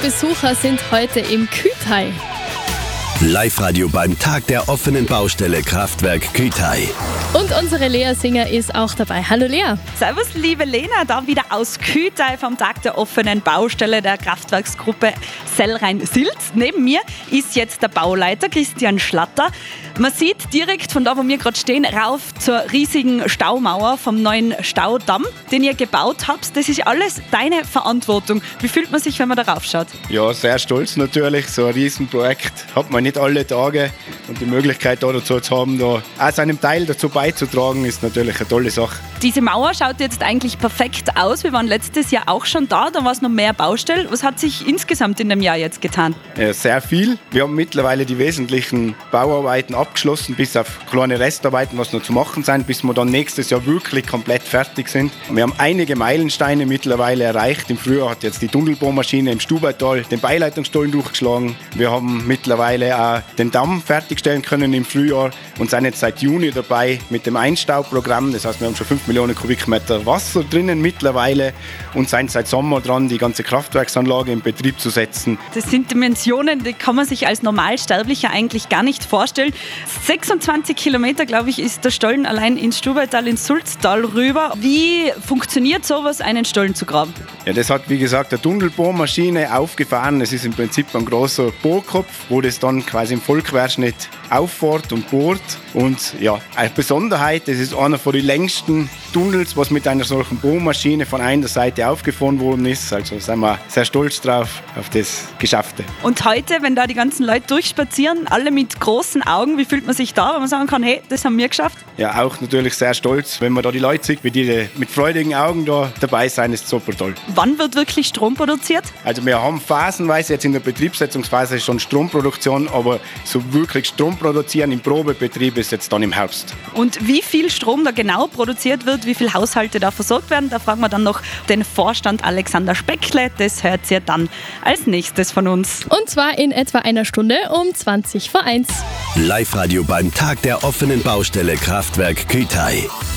Besucher sind heute im Kütai. Live-Radio beim Tag der offenen Baustelle Kraftwerk Kütai. Und unsere Lea Singer ist auch dabei. Hallo Lea. Servus, liebe Lena, da wieder aus Kütai vom Tag der offenen Baustelle der Kraftwerksgruppe Sellrhein-Silz. Neben mir ist jetzt der Bauleiter Christian Schlatter. Man sieht direkt von da, wo wir gerade stehen, rauf zur riesigen Staumauer vom neuen Staudamm, den ihr gebaut habt. Das ist alles deine Verantwortung. Wie fühlt man sich, wenn man da rauf schaut? Ja, sehr stolz natürlich. So ein Riesenprojekt hat man nicht alle Tage. Und die Möglichkeit da dazu zu haben, da auch seinen Teil dazu beizutragen, ist natürlich eine tolle Sache. Diese Mauer schaut jetzt eigentlich perfekt aus. Wir waren letztes Jahr auch schon da war es noch mehr Baustelle. Was hat sich insgesamt in dem Jahr jetzt getan? Ja, sehr viel. Wir haben mittlerweile die wesentlichen Bauarbeiten abgeschlossen, bis auf kleine Restarbeiten, was noch zu machen sind, bis wir dann nächstes Jahr wirklich komplett fertig sind. Wir haben einige Meilensteine mittlerweile erreicht. Im Frühjahr hat jetzt die Tunnelbohrmaschine im Stubaital den Beileitungsstollen durchgeschlagen. Wir haben mittlerweile auch den Damm fertigstellen können im Frühjahr und sind jetzt seit Juni dabei mit dem Einstauprogramm. Das heißt, wir haben schon 5 Millionen Kubikmeter Wasser drinnen mittlerweile und sind seit Sommer dran, die ganze Kraftwerksanlage in Betrieb zu setzen. Das sind Dimensionen, die kann man sich als Normalsterblicher eigentlich gar nicht vorstellen. 26 Kilometer, glaube ich, ist der Stollen allein ins Stubaital, ins Sulztal rüber. Wie funktioniert sowas, einen Stollen zu graben? Ja, das hat, wie gesagt, eine Tunnelbohrmaschine aufgefahren. Es ist im Prinzip ein großer Bohrkopf, wo das dann quasi im Vollquerschnitt auffährt und bohrt. Und ja, eine Besonderheit, das ist einer von den längsten Tunnels, was mit einer solchen Bohrmaschine von einer Seite aufgefahren worden ist. Also sind wir sehr stolz drauf, auf das Geschaffte. Und heute, wenn da die ganzen Leute durchspazieren, alle mit großen Augen, wie fühlt man sich da, wenn man sagen kann, hey, das haben wir geschafft? Ja, auch natürlich sehr stolz, wenn man da die Leute sieht, wie die mit freudigen Augen da dabei sein, ist super toll. Wann wird wirklich Strom produziert? Also wir haben phasenweise jetzt in der Betriebssetzungsphase schon Stromproduktion, aber so wirklich Strom produzieren im Probebetrieb ist jetzt dann im Herbst. Und wie viel Strom da genau produziert wird, wie viele Haushalte da versorgt werden, da fragen wir dann noch den Vorstand Alexander Speckle. Das hört ihr dann als nächstes von uns. Und zwar in etwa einer Stunde um 20 vor 1. Live-Radio beim Tag der offenen Baustelle Kraftwerk Kütai.